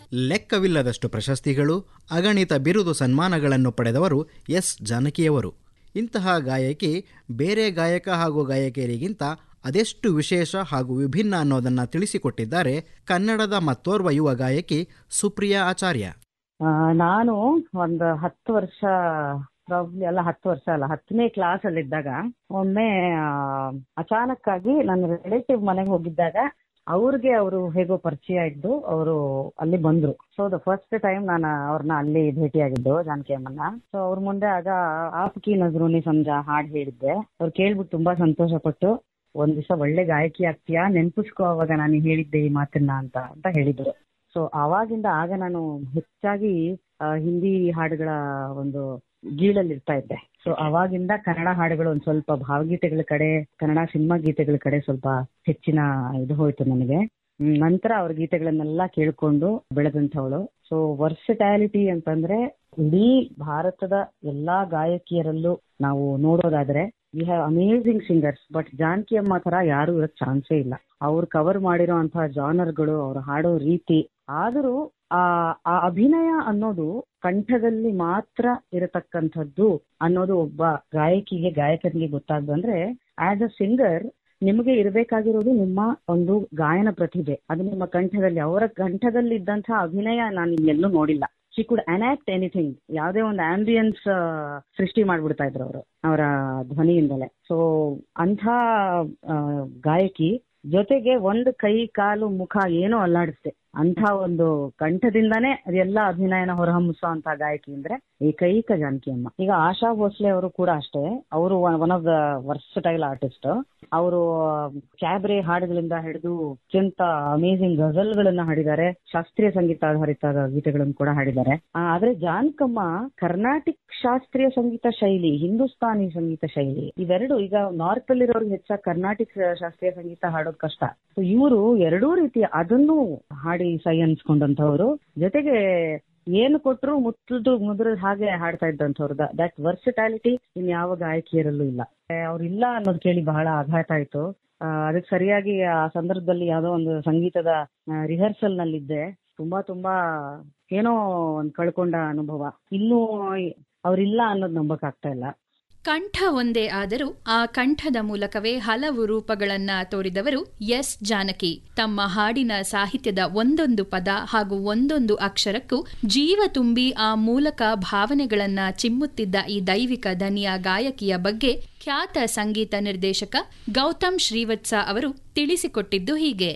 ಲೆಕ್ಕವಿಲ್ಲದಷ್ಟು ಪ್ರಶಸ್ತಿಗಳು, ಅಗಣಿತ ಬಿರುದು ಸನ್ಮಾನಗಳನ್ನು ಪಡೆದವರು ಎಸ್ ಜಾನಕಿಯವರು. ಇಂತಹ ಗಾಯಕಿ ಬೇರೆ ಗಾಯಕ ಹಾಗೂ ಗಾಯಕಿಯರಿಗಿಂತ ಅದೆಷ್ಟು ವಿಶೇಷ ಹಾಗೂ ವಿಭಿನ್ನ ಅನ್ನೋದನ್ನು ತಿಳಿಸಿಕೊಟ್ಟಿದ್ದಾರೆ ಕನ್ನಡದ ಮತ್ತೋರ್ವ ಯುವ ಗಾಯಕಿ ಸುಪ್ರಿಯಾ ಆಚಾರ್ಯ. ನಾನು ಒಂದು 10 ವರ್ಷ ಪ್ರಾಬ್ಲಿ ಅಲ್ಲ 10 ವರ್ಷ ಅಲ್ಲ 10ನೇ ಕ್ಲಾಸಲ್ಲಿದ್ದಾಗ ಒಮ್ಮೆ ಅಚಾನಕ್ಕಾಗಿ ನನ್ನ ರಿಲೇಟಿವ್ ಮನೆಗೆ ಹೋಗಿದ್ದಾಗ ಅವರು ಹೇಗೋ ಪರಿಚಯ ಇದ್ದು ಅವರು ಅಲ್ಲಿ ಬಂದ್ರು. ಸೊ ದ ಫಸ್ಟ್ ಟೈಮ್ ನಾನು ಅವ್ರನ್ನ ಅಲ್ಲಿ ಭೇಟಿಯಾಗಿದ್ದು ಜಾನಕಿ ಅಮ್ಮನ್ನ. ಸೊ ಅವ್ರ ಮುಂದೆ ಆಗ ಆಪ್ಕಿ ನಜರೂನಿ ಸಂಜಾ ಹಾಡು ಹೇಳಿದ್ದೆ. ಅವ್ರು ಕೇಳ್ಬಿಟ್ಟು ತುಂಬಾ ಸಂತೋಷ ಪಟ್ಟು, ಒಂದ್ ದಿವಸ ಒಳ್ಳೆ ಗಾಯಕಿ ಆಗ್ತೀಯಾ, ನೆನ್ಪಿಸ್ಕೋ ಅವಾಗ ನಾನು ಹೇಳಿದ್ದೆ ಈ ಮಾತನ್ನ ಅಂತ ಹೇಳಿದ್ರು. ಸೊ ಆಗ ನಾನು ಹೆಚ್ಚಾಗಿ ಹಿಂದಿ ಹಾಡುಗಳ ಒಂದು ಗೀಳಲ್ಲಿ ಇರ್ತಾ ಇದ್ದೆ. ಸೊ ಅವಾಗಿಂದ ಕನ್ನಡ ಹಾಡುಗಳು ಒಂದ್ ಸ್ವಲ್ಪ ಭಾವಗೀತೆಗಳ ಕಡೆ, ಕನ್ನಡ ಸಿನಿಮಾ ಗೀತೆಗಳ ಕಡೆ ಸ್ವಲ್ಪ ಹೆಚ್ಚಿನ ಇದು ಹೋಯ್ತು ನನಗೆ. ನಂತರ ಅವ್ರ ಗೀತೆಗಳನ್ನೆಲ್ಲ ಕೇಳ್ಕೊಂಡು ಬೆಳೆದಂಥವಳು. ಸೊ ವರ್ಸಟ್ಯಾಲಿಟಿ ಅಂತಂದ್ರೆ ಇಡೀ ಭಾರತದ ಎಲ್ಲಾ ಗಾಯಕಿಯರಲ್ಲೂ ನಾವು ನೋಡೋದಾದ್ರೆ we have amazing singers, but Janaki ಅಮ್ಮ ತರ ಯಾರು ಇರೋಕ್ ಚಾನ್ಸೇ ಇಲ್ಲ. ಅವ್ರು ಕವರ್ ಮಾಡಿರೋ ಅಂತಹ ಜಾನರ್ಗಳು, ಅವ್ರು ಹಾಡೋ ರೀತಿ, ಆದರೂ ಆ ಅಭಿನಯ ಅನ್ನೋದು ಕಂಠದಲ್ಲಿ ಮಾತ್ರ ಇರತಕ್ಕಂಥದ್ದು ಅನ್ನೋದು ಒಬ್ಬ ಗಾಯಕನಿಗೆ ಗೊತ್ತಾಗ್ದು. ಅಂದ್ರೆ ಆಸ್ ಅ ಸಿಂಗರ್ ನಿಮಗೆ ಇರಬೇಕಾಗಿರೋದು ನಿಮ್ಮ ಒಂದು ಗಾಯನ ಪ್ರತಿಭೆ, ಅದು ನಿಮ್ಮ ಕಂಠದಲ್ಲಿ. ಅವರ ಕಂಠದಲ್ಲಿ ಇದ್ದಂತಹ ಅಭಿನಯ ನಾನು ಎಲ್ಲೂ ನೋಡಿಲ್ಲ. ಶಿ ಕುಡ್ ಅನಾಕ್ಟ್ ಎನಿಥಿಂಗ್, ಯಾವುದೇ ಒಂದು ಆಂಬಿಯನ್ಸ್ ಸೃಷ್ಟಿ ಮಾಡ್ಬಿಡ್ತಾ ಇದ್ರು ಅವರ ಧ್ವನಿಯಿಂದಲೇ. ಸೊ ಅಂಥ ಗಾಯಕಿ ಜೊತೆಗೆ ಒಂದು ಕೈ ಕಾಲು ಮುಖ ಏನೋ ಅಲ್ಲಾಡಿಸ್ತೆ ಅಂತ ಒಂದು ಕಂಠದಿಂದಾನೇ ಅದೆಲ್ಲ ಅಭಿನಯನ ಹೊರಹೊಮ್ಮಿಸೋ ಅಂತ ಗಾಯಕಿ ಅಂದ್ರೆ ಏಕೈಕ ಜಾನಕಿ ಅಮ್ಮ. ಈಗ ಆಶಾ ಭೋಸ್ಲೆ ಅವರು ಕೂಡ ಅಷ್ಟೇ, ಅವರು one of the versatile artist. ಅವರು ಕ್ಯಾಬ್ರೆ ಹಾಡುಗಳಿಂದ ಹಿಡಿದು ಅತ್ಯಂತ ಅಮೇಸಿಂಗ್ ಗಜಲ್ಗಳನ್ನ ಹಾಡಿದ್ದಾರೆ, ಶಾಸ್ತ್ರೀಯ ಸಂಗೀತ ಆಧಾರಿತ ಗೀತೆಗಳನ್ನು ಕೂಡ ಹಾಡಿದ್ದಾರೆ. ಆದ್ರೆ ಜಾನಕಮ್ಮ ಕರ್ನಾಟಿಕ್ ಶಾಸ್ತ್ರೀಯ ಸಂಗೀತ ಶೈಲಿ, ಹಿಂದೂಸ್ತಾನಿ ಸಂಗೀತ ಶೈಲಿ ಇವೆರಡು, ಈಗ ನಾರ್ತ್ ಅಲ್ಲಿರೋರಿಗೆ ಹೆಚ್ಚಾಗಿ ಕರ್ನಾಟಿಕ್ ಶಾಸ್ತ್ರೀಯ ಸಂಗೀತ ಹಾಡೋದು ಕಷ್ಟ. ಇವರು ಎರಡೂ ರೀತಿಯ ಅದನ್ನು ಹಾಡಿ ಸೈ ಅನ್ಸ್ಕೊಂಡಂತವ್ರು, ಜೊತೆಗೆ ಏನು ಕೊಟ್ಟರು ಮುದ್ರ ಹಾಗೆ ಹಾಡ್ತಾ ಇದ್ದಂಥವ್ರು. ದಟ್ ವರ್ಸಟಾಲಿಟಿ ಇನ್ ಯಾವ ಗಾಯಕಿಯರಲ್ಲೂ ಇಲ್ಲ. ಅವ್ರಿಲ್ಲ ಅನ್ನೋದು ಕೇಳಿ ಬಹಳ ಆಘಾತ ಆಯ್ತು. ಅದಕ್ಕೆ ಸರಿಯಾಗಿ ಆ ಸಂದರ್ಭದಲ್ಲಿ ಯಾವುದೋ ಒಂದು ಸಂಗೀತದ ರಿಹರ್ಸಲ್ ನಲ್ಲಿದ್ದೆ. ತುಂಬಾ ಏನೋ ಒಂದು ಕಳ್ಕೊಂಡ ಅನುಭವ. ಇನ್ನೂ ಅವ್ರಿಲ್ಲ ಅನ್ನೋದು ನಂಬಕ್ಕಾಗ್ತಾ ಇಲ್ಲ. ಕಂಠ ಒಂದೇ ಆದರೂ ಆ ಕಂಠದ ಮೂಲಕವೇ ಹಲವು ರೂಪಗಳನ್ನ ತೋರಿದವರು ಎಸ್ ಜಾನಕಿ. ತಮ್ಮ ಹಾಡಿನ ಸಾಹಿತ್ಯದ ಒಂದೊಂದು ಪದ ಹಾಗೂ ಒಂದೊಂದು ಅಕ್ಷರಕ್ಕೂ ಜೀವ ತುಂಬಿ ಆ ಮೂಲಕ ಭಾವನೆಗಳನ್ನ ಚಿಮ್ಮುತ್ತಿದ್ದ ಈ ದೈವಿಕ ದನಿಯ ಗಾಯಕಿಯ ಬಗ್ಗೆ ಖ್ಯಾತ ಸಂಗೀತ ನಿರ್ದೇಶಕ ಗೌತಮ್ ಶ್ರೀವತ್ಸ ಅವರು ತಿಳಿಸಿಕೊಟ್ಟಿದ್ದು ಹೀಗೆ.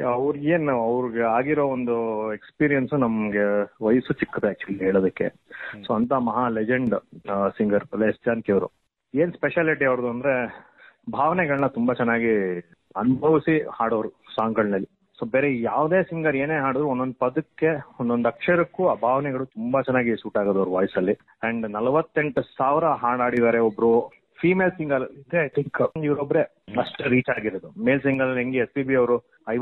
ಅವ್ರಿಗೆ ಆಗಿರೋ ಒಂದು ಎಕ್ಸ್ಪೀರಿಯನ್ಸ್ ನಮ್ಗೆ ವಯಸ್ಸು ಚಿಕ್ಕದ ಆಕ್ಚುಲಿ ಹೇಳೋದಕ್ಕೆ. ಸೊ ಅಂತ ಮಹಾ ಲೆಜೆಂಡ್ ಸಿಂಗರ್ ಎಸ್ ಜಾನಕಿ ಅವರು. ಏನ್ ಸ್ಪೆಷಾಲಿಟಿ ಅವ್ರದ್ದು ಅಂದ್ರೆ ಭಾವನೆಗಳನ್ನ ತುಂಬಾ ಚೆನ್ನಾಗಿ ಅನುಭವಿಸಿ ಹಾಡೋರು ಸಾಂಗ್ಗಳಲ್ಲಿ. ಸೊ ಬೇರೆ ಯಾವುದೇ ಸಿಂಗರ್ ಏನೇ ಹಾಡಿದ್ರು ಒಂದೊಂದು ಪದಕ್ಕೆ ಒಂದೊಂದು ಅಕ್ಷರಕ್ಕೂ ಆ ಭಾವನೆಗಳು ತುಂಬಾ ಚೆನ್ನಾಗಿ ಸೂಟ್ ಆಗೋದು ಅವ್ರ ವಾಯ್ಸ್ ಅಲ್ಲಿ. ಅಂಡ್ 48,000 ಹಾಡಾಡಿದ್ದಾರೆ. ಒಬ್ರು ಫೀಮೇಲ್ ಸಿಂಗರ್ ಇದೆ, ಐ ಥಿಂಕ್ ಇವರೊಬ್ರೆ ಅಷ್ಟು ರೀಚ್ ಆಗಿರೋದು. ಮೇಲ್ ಸಿಂಗರ್ ಹೆಂಗೆ SPB ಅವರು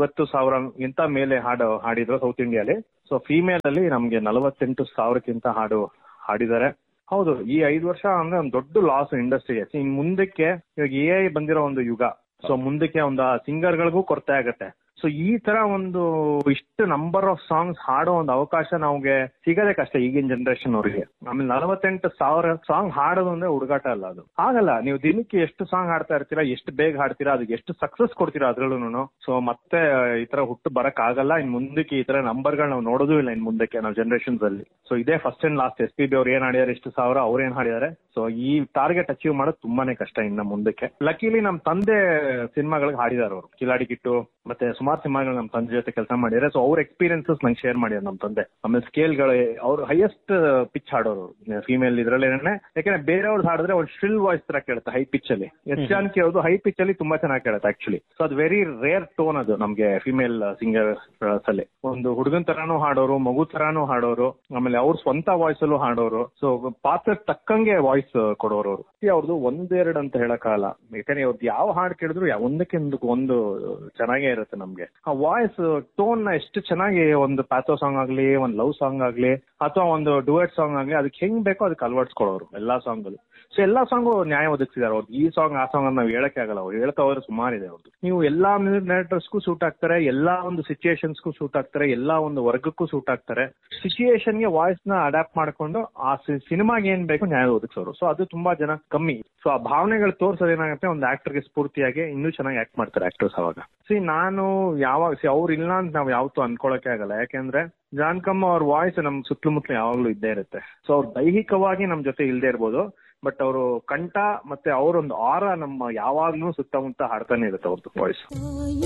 50,000 ಮೇಲೆ ಹಾಡಿದ್ರು ಸೌತ್ ಇಂಡಿಯಾಲಿ. ಸೊ ಫೀಮೇಲ್ ಅಲ್ಲಿ ನಮ್ಗೆ 48,000 ಹಾಡಿದ್ದಾರೆ. ಹೌದು, ಈ 5 ವರ್ಷ ಅಂದ್ರೆ ಒಂದು ದೊಡ್ಡ ಲಾಸ್ ಇಂಡಸ್ಟ್ರಿಗೆ. ಇನ್ ಮುಂದಕ್ಕೆ ಇವಾಗ AI ಬಂದಿರೋ ಒಂದು ಯುಗ. ಸೊ ಮುಂದಕ್ಕೆ ಒಂದು ಸಿಂಗರ್ಗಳಿಗೂ ಕೊರತೆ ಆಗತ್ತೆ. ಸೊ ಈ ತರ ಒಂದು ಇಷ್ಟು ನಂಬರ್ ಆಫ್ ಸಾಂಗ್ಸ್ ಹಾಡೋ ಒಂದು ಅವಕಾಶ ನಮ್ಗೆ ಸಿಗದೆ ಕಷ್ಟ ಈಗಿನ ಜನರೇಷನ್ ಅವ್ರಿಗೆ. ಆಮೇಲೆ 48,000 ಸಾಂಗ್ ಹಾಡೋದು ಅಂದ್ರೆ ಹುಡುಗಾಟ ಅಲ್ಲ, ಅದು ಆಗಲ್ಲ. ನೀವು ದಿನಕ್ಕೆ ಎಷ್ಟು ಸಾಂಗ್ ಹಾಡ್ತಾ ಇರ್ತೀರಾ, ಎಷ್ಟು ಬೇಗ ಹಾಡ್ತೀರಾ, ಅದಕ್ಕೆ ಎಷ್ಟು ಸಕ್ಸಸ್ ಕೊಡ್ತೀರಾ ಅದ್ರಲ್ಲೂ. ಸೊ ಮತ್ತೆ ಈ ತರ ಹುಟ್ಟು ಬರಕ್ ಆಗಲ್ಲ. ಇನ್ ಮುಂದಕ್ಕೆ ಈ ತರ ನಂಬರ್ಗಳು ನಾವು ನೋಡೋದು ಇಲ್ಲ ಇನ್ ಮುಂದಕ್ಕೆ ನಾವು ಜನರೇಷನ್ಸ್ ಅಲ್ಲಿ. ಸೊ ಇದೇ ಫಸ್ಟ್ ಅಂಡ್ ಲಾಸ್ಟ್. SPB ಅವ್ರು ಏನ್ ಹಾಡಿದಾರೆ, ಎಷ್ಟು ಸಾವಿರ ಅವ್ರು ಏನ್ ಹಾಡಿದಾರೆ. ಸೊ ಈ ಟಾರ್ಗೆಟ್ ಅಚೀವ್ ಮಾಡೋದು ತುಂಬಾನೇ ಕಷ್ಟ ಇನ್ನ ಮುಂದಕ್ಕೆ. ಲಕ್ಕಿಲಿ ನಮ್ ತಂದೆ ಸಿನಿಮಾಗಳಿಗೆ ಹಾಡಿದಾರೆ ಅವರು, ಕಿಲಾಡಿ ಕಿಟ್ಟು ಮತ್ತೆ ಸುಮಾರು ಸಿನಿಮಾಗಳು ನಮ್ಮ ತಂದೆ ಜೊತೆ ಕೆಲಸ ಮಾಡಿದ್ದಾರೆ. ಸೊ ಅವ್ರ ಎಕ್ಸ್ಪೀರಿಯನ್ಸಸ್ ನಂಗೆ ಶೇರ್ ಮಾಡಿದ್ರು ನಮ್ಮ ತಂದೆ. ಆಮೇಲೆ ಸ್ಕೇಲ್ಗಳು ಅವ್ರು ಹೈಯೆಸ್ಟ್ ಪಿಚ್ ಹಾಡೋರು ಫೀಮೇಲ್ ಇದ್ರಲ್ಲಿ. ಯಾಕಂದ್ರೆ ಬೇರೆಯವ್ರದ್ದು ಹಾಡಿದ್ರೆ ಒಂದು ಶ್ರಿಲ್ ವಾಯ್ಸ್ ತರ ಕೇಳುತ್ತೆ ಹೈ ಪಿಚ್ ಅಲ್ಲಿ. ಎಸ್ ಜಾನಕಿ ಅವ್ರದ್ದು ಹೈ ಪಿಚ್ ಅಲ್ಲಿ ತುಂಬಾ ಚೆನ್ನಾಗಿ ಕೇಳುತ್ತೆ ಆಕ್ಚುಲಿ. ಸೊ ಅದು ವೆರಿ ರೇರ್ ಟೋನ್ ಅದು ನಮ್ಗೆ ಫೀಮೇಲ್ ಸಿಂಗರ್ಸ್ ಅಲ್ಲಿ. ಒಂದು ಹುಡುಗನ್ ತರಾನು ಹಾಡೋರು, ಮಗು ತರಾನು ಹಾಡೋರು, ಆಮೇಲೆ ಅವ್ರ ಸ್ವಂತ ವಾಯ್ಸ್ ಅಲ್ಲೂ ಹಾಡೋರು. ಸೊ ಪಾತ್ರ ತಕ್ಕಂಗೆ ವಾಯ್ಸ್ ಕೊಡೋರು ಅವರು. ಅವ್ರದ್ದು 1-2 ಅಂತ ಹೇಳಕ್ಕಾಗಲ್ಲ. ಯಾಕಂದ್ರೆ ಅವ್ರದ್ದು ಯಾವ ಹಾಡು ಕೇಳಿದ್ರು ಒಂದಕ್ಕೆ ಒಂದು ಚೆನ್ನಾಗೇ ಇರುತ್ತೆ ನಮ್ಗೆ. ಆ ವಾಯ್ಸ್ ಟೋನ್ ನ ಎಷ್ಟು ಚೆನ್ನಾಗಿ ಒಂದು ಪ್ಯಾಥೋ ಸಾಂಗ್ ಆಗ್ಲಿ, ಒಂದು ಲವ್ ಸಾಂಗ್ ಆಗ್ಲಿ, ಅಥವಾ ಒಂದು ಡುಯೆಟ್ ಸಾಂಗ್ ಆಗ್ಲಿ, ಅದಕ್ಕೆ ಹೆಂಗ್ ಬೇಕೋ ಅದಕ್ಕೆ ಅಳವಡಿಸ್ಕೊಳ್ಳೋರು ಎಲ್ಲಾ ಸಾಂಗ್ ಅಲ್ಲಿ. ಸೊ ಎಲ್ಲಾ ಸಾಂಗು ನ್ಯಾಯ ಒದಗಿಸಿದಾರೆ ಅವ್ರು. ಈ ಸಾಂಗ್ ಆ ಸಾಂಗ್ ನಾವು ಹೇಳಕ್ಕೆ ಆಗಲ್ಲ, ಅವ್ರು ಹೇಳ್ತಾ ಹೋದ್ರೆ ಸುಮಾರಿದೆ ಅವ್ರದ್ದು. ನೀವು ಎಲ್ಲಾ ಮ್ಯೂಸಿಕ್ ಸೂಟ್ ಆಗ್ತಾರೆ, ಎಲ್ಲಾ ಒಂದು ಸಿಚುಯೇಷನ್ಸ್ಗೂ ಸೂಟ್ ಆಗ್ತಾರೆ, ಎಲ್ಲಾ ಒಂದು ವರ್ಗಕ್ಕೂ ಸೂಟ್ ಆಗ್ತಾರೆ. ಸಿಚುಯೇಷನ್ಗೆ ವಾಯ್ಸ್ ನ ಅಡಾಪ್ಟ್ ಮಾಡ್ಕೊಂಡು ಆ ಸಿನಿಮಾಗೆ ಏನ್ ಬೇಕು ನ್ಯಾಯ ಒದಗಿಸೋರು. ಸೊ ಅದು ತುಂಬಾ ಜನ ಕಮ್ಮಿ. ಸೊ ಆ ಭಾವನೆಗಳು ತೋರ್ಸೋದು ಏನಾಗುತ್ತೆ, ಒಂದು ಆಕ್ಟರ್ಗೆ ಸ್ಫೂರ್ತಿಯಾಗಿ ಇನ್ನೂ ಚೆನ್ನಾಗಿ ಆಕ್ಟ್ ಮಾಡ್ತಾರೆ ಆಕ್ಟರ್ಸ್ ಅವಾಗ. ನಾನು ಯಾವಾಗ ಅವ್ರು ಇಲ್ಲ ಅಂತ ನಾವ್ ಯಾವತ್ತೂ ಅನ್ಕೊಳಕ್ಕೆ ಆಗಲ್ಲ. ಯಾಕೆಂದ್ರೆ ಜಾನ್ಕಮ್ಮ ಅವ್ರ ವಾಯ್ಸ್ ನಮ್ ಸುತ್ತಮುತ್ತಲು ಯಾವಾಗ್ಲೂ ಇದ್ದೇ ಇರುತ್ತೆ. ಸೊ ಅವ್ರು ದೈಹಿಕವಾಗಿ ನಮ್ ಜೊತೆ ಇಲ್ದೇ ಇರ್ಬೋದು, ಬಟ್ ಅವರು ಕಂಠ ಮತ್ತೆ ಅವರೊಂದು ಆರ ನಮ್ಮ ಯಾವಾಗ್ಲೂ ಸುತ್ತಮುತ್ತ ಹಾಡ್ತಾನೆ ಇರುತ್ತೆ ಅವ್ರದ್ದು ವಾಯ್ಸ್.